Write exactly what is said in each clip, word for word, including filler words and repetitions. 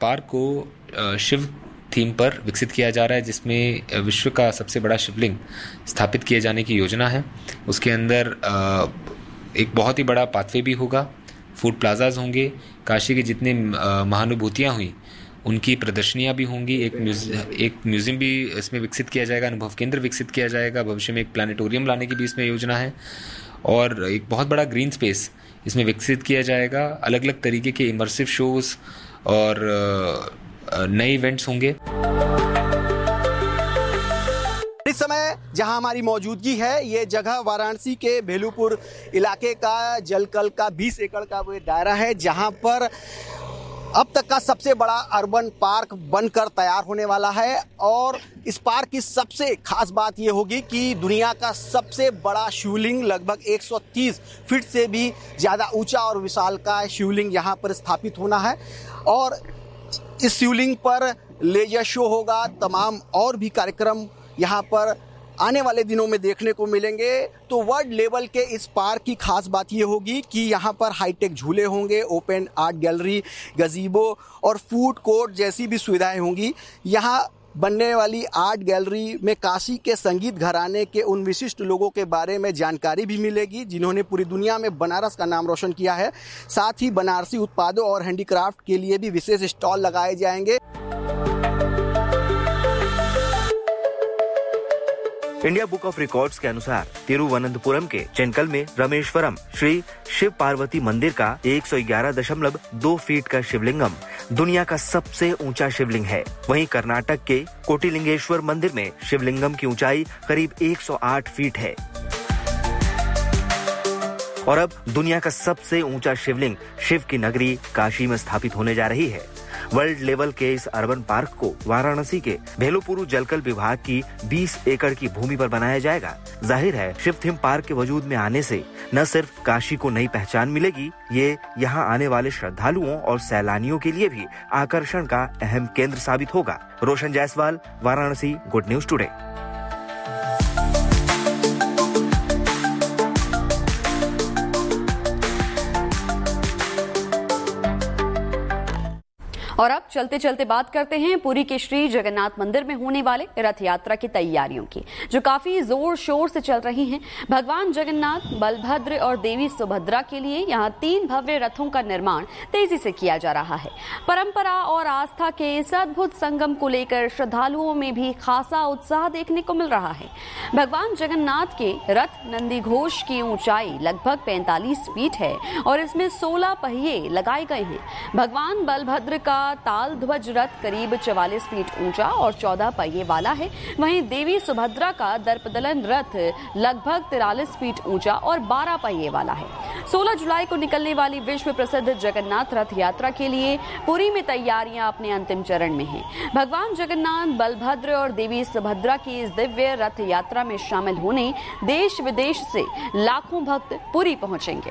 Park को Shiv theme पर विकसित किया जा रहा है, जिसमें विश्व का सबसे बड़ा शिवलिंग स्थापित किए जाने की योजना है। उसके अंदर एक बहुत ही बड़ा पाथवे भी होगा, फूड प्लाजाज होंगे, काशी की जितनी महानुभूतियाँ हुई उनकी प्रदर्शनियाँ भी होंगी, एक म्यूजियम एक म्यूजियम भी इसमें विकसित किया जाएगा, अनुभव केंद्र विकसित किया जाएगा, भविष्य में एक प्लानिटोरियम लाने की भी इसमें योजना है और एक बहुत बड़ा ग्रीन स्पेस इसमें विकसित किया जाएगा। अलग अलग तरीके के इमर्सिव शोज और नए इवेंट्स होंगे। इस समय जहां हमारी मौजूदगी है, ये जगह वाराणसी के भेलूपुर इलाके का जलकल का बीस एकड़ का वो दायरा है, जहां पर अब तक का सबसे बड़ा अर्बन पार्क बनकर तैयार होने वाला है। और इस पार्क की सबसे खास बात ये होगी कि दुनिया का सबसे बड़ा शिवलिंग, लगभग एक सौ तीस फीट से भी ज़्यादा ऊंचा और विशालकाय शिवलिंग यहाँ पर स्थापित होना है। और इस शिवलिंग पर लेजर शो होगा, तमाम और भी कार्यक्रम यहाँ पर आने वाले दिनों में देखने को मिलेंगे। तो वर्ल्ड लेवल के इस पार्क की खास बात ये होगी कि यहाँ पर हाईटेक झूले होंगे, ओपन आर्ट गैलरी, गजीबो और फूड कोर्ट जैसी भी सुविधाएं होंगी। यहाँ बनने वाली आर्ट गैलरी में काशी के संगीत घराने के उन विशिष्ट लोगों के बारे में जानकारी भी मिलेगी जिन्होंने पूरी दुनिया में बनारस का नाम रोशन किया है। साथ ही बनारसी उत्पादों और हैंडीक्राफ्ट के लिए भी विशेष स्टॉल लगाए जाएंगे। इंडिया बुक ऑफ रिकॉर्ड्स के अनुसार तिरुवनंतपुरम के चेनकल में रमेश्वरम श्री शिव पार्वती मंदिर का एक सौ ग्यारह दशमलव दो फीट का शिवलिंगम दुनिया का सबसे ऊंचा शिवलिंग है। वहीं कर्नाटक के कोटिलिंगेश्वर मंदिर में शिवलिंगम की ऊंचाई करीब एक सौ आठ फीट है। और अब दुनिया का सबसे ऊंचा शिवलिंग शिव की नगरी काशी में स्थापित होने जा रही है। वर्ल्ड लेवल के इस अर्बन पार्क को वाराणसी के भेलूपुर जलकल विभाग की बीस एकड़ की भूमि पर बनाया जाएगा। जाहिर है, शिव थीम पार्क के वजूद में आने से न सिर्फ काशी को नई पहचान मिलेगी, ये यहाँ आने वाले श्रद्धालुओं और सैलानियों के लिए भी आकर्षण का अहम केंद्र साबित होगा। रोशन Jaiswal, Varanasi, good news today. और अब चलते चलते बात करते हैं पुरी के श्री जगन्नाथ मंदिर में होने वाले रथ यात्रा की तैयारियों की, जो काफी जोर शोर से चल रही हैं। भगवान जगन्नाथ, बलभद्र और देवी सुभद्रा के लिए यहां तीन भव्य रथों का निर्माण तेजी से किया जा रहा है। परंपरा और आस्था के इस अद्भुत संगम को लेकर श्रद्धालुओं में भी खासा उत्साह देखने को मिल रहा है। भगवान जगन्नाथ के रथ नंदी घोष की ऊंचाई लगभग पैंतालीस फीट है और इसमें सोलह पहिए लगाए गए हैं। भगवान बलभद्र का ताल ध्वज रथ करीब चवालीस फीट ऊंचा और चौदह पहिए वाला है। वहीं देवी सुभद्रा का दर्पदलन रथ लगभग तिरालीस फीट ऊंचा और बारह पहिए वाला है। सोलह जुलाई को निकलने वाली विश्व प्रसिद्ध जगन्नाथ रथ यात्रा के लिए पुरी में तैयारियां अपने अंतिम चरण में हैं। भगवान जगन्नाथ, बलभद्र और देवी सुभद्रा की इस दिव्य रथ यात्रा में शामिल होने देश विदेश से लाखों भक्त पुरी पहुंचेंगे।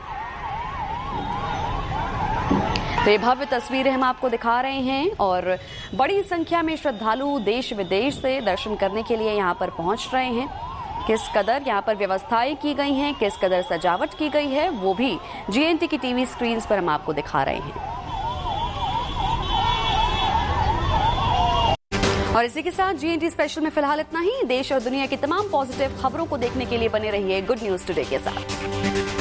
तो ये भव्य तस्वीरें हम आपको दिखा रहे हैं और बड़ी संख्या में श्रद्धालु देश विदेश से दर्शन करने के लिए यहाँ पर पहुँच रहे हैं। किस कदर यहाँ पर व्यवस्थाएं की गई हैं, किस कदर सजावट की गई है, वो भी जीएनटी की टीवी स्क्रीन पर हम आपको दिखा रहे हैं। और इसी के साथ जीएनटी स्पेशल में फिलहाल इतना ही। देश और दुनिया की तमाम पॉजिटिव खबरों को देखने के लिए बने रहिए गुड न्यूज टुडे के साथ।